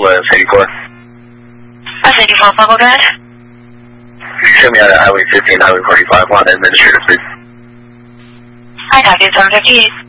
West 84. West 84, Buckle Drive. Show me out at Highway 15, Highway 45, on administrative, please. Hi, copy, 758.